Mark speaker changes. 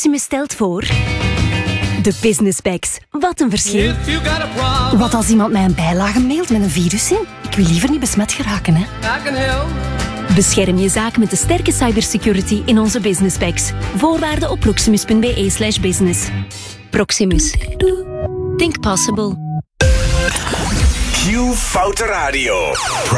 Speaker 1: Proximus stelt voor... De Business Packs. Wat een verschil.
Speaker 2: Wat als iemand mij een bijlage mailt met een virus in? Ik wil liever niet besmet geraken, hè.
Speaker 1: Bescherm je zaak met de sterke cybersecurity in onze Business Packs. Voorwaarden op proximus.be/business. Proximus. Think possible.
Speaker 3: Q Foute Radio.